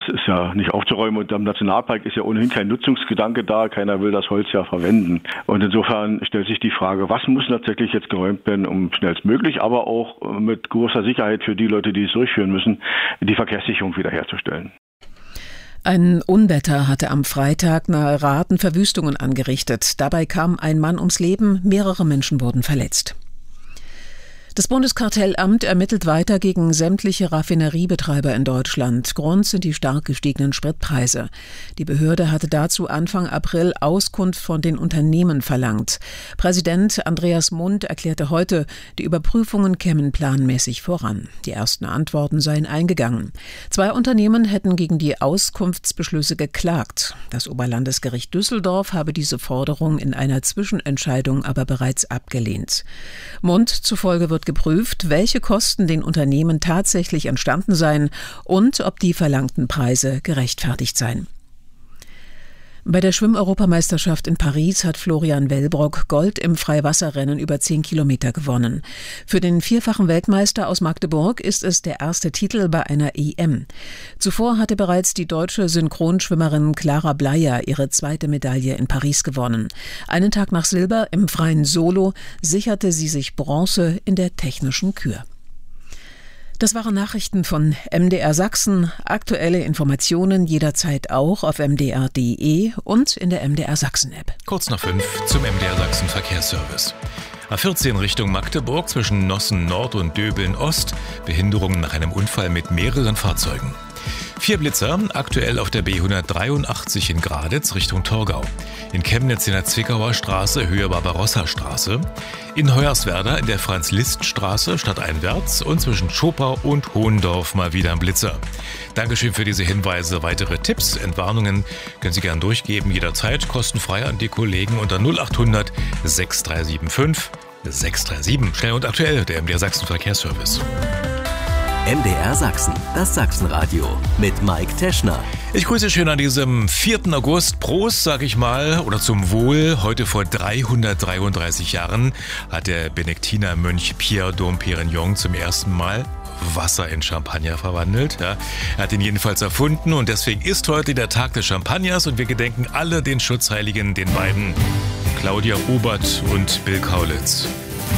ist ja nicht aufzuräumen und am Nationalpark ist ja ohnehin kein Nutzungsgedanke da, keiner will das Holz ja verwenden. Und insofern stellt sich die Frage, was muss tatsächlich jetzt geräumt werden, um schnellstmöglich, aber auch mit großer Sicherheit für die Leute, die es durchführen müssen, die Verkehrssicherung wiederherzustellen. Ein Unwetter hatte am Freitag nahe Raaten Verwüstungen angerichtet. Dabei kam ein Mann ums Leben, mehrere Menschen wurden verletzt. Das Bundeskartellamt ermittelt weiter gegen sämtliche Raffineriebetreiber in Deutschland. Grund sind die stark gestiegenen Spritpreise. Die Behörde hatte dazu Anfang April Auskunft von den Unternehmen verlangt. Präsident Andreas Mund erklärte heute, die Überprüfungen kämen planmäßig voran. Die ersten Antworten seien eingegangen. 2 Unternehmen hätten gegen die Auskunftsbeschlüsse geklagt. Das Oberlandesgericht Düsseldorf habe diese Forderung in einer Zwischenentscheidung aber bereits abgelehnt. Mund zufolge wird geprüft, welche Kosten den Unternehmen tatsächlich entstanden seien und ob die verlangten Preise gerechtfertigt seien. Bei der Schwimm-Europameisterschaft in Paris hat Florian Wellbrock Gold im Freiwasserrennen über 10 Kilometer gewonnen. Für den vierfachen Weltmeister aus Magdeburg ist es der erste Titel bei einer EM. Zuvor hatte bereits die deutsche Synchronschwimmerin Clara Bleier ihre zweite Medaille in Paris gewonnen. Einen Tag nach Silber im freien Solo sicherte sie sich Bronze in der technischen Kür. Das waren Nachrichten von MDR Sachsen. Aktuelle Informationen jederzeit auch auf mdr.de und in der MDR Sachsen-App. Kurz nach 5 zum MDR Sachsen Verkehrsservice. A14 Richtung Magdeburg zwischen Nossen Nord und Döbeln Ost. Behinderungen nach einem Unfall mit mehreren Fahrzeugen. 4 Blitzer, aktuell auf der B183 in Graditz Richtung Torgau. In Chemnitz in der Zwickauer Straße, Höhe Barbarossa-Straße. In Hoyerswerda in der Franz-Liszt-Straße stadteinwärts und zwischen Schopau und Hohendorf mal wieder ein Blitzer. Dankeschön für diese Hinweise. Weitere Tipps, Entwarnungen können Sie gern durchgeben, jederzeit kostenfrei an die Kollegen unter 0800 6375 637. Schnell und aktuell, der MDR Sachsen Verkehrsservice. MDR Sachsen, das Sachsenradio mit Mike Teschner. Ich grüße schön an diesem 4. August. Prost, sag ich mal, oder zum Wohl. Heute vor 333 Jahren hat der Benediktinermönch Pierre Dom-Pérignon zum ersten Mal Wasser in Champagner verwandelt. Ja, er hat ihn jedenfalls erfunden und deswegen ist heute der Tag des Champagners und wir gedenken alle den Schutzheiligen, den beiden, Claudia Obert und Bill Kaulitz.